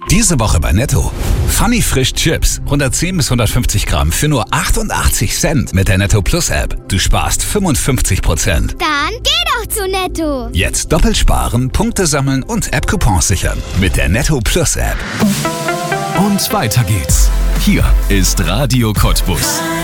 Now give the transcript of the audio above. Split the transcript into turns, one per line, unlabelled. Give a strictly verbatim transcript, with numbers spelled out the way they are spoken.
Diese Woche bei Netto. Funny Frisch Chips. hundertzehn bis hundertfünfzig Gramm für nur achtundachtzig Cent mit der Netto Plus App. Du sparst fünfundfünfzig Prozent.
Dann geh doch zu Netto.
Jetzt doppelt sparen, Punkte sammeln und App-Coupons sichern. Mit der Netto Plus App.
Und weiter geht's. Hier ist Radio Cottbus.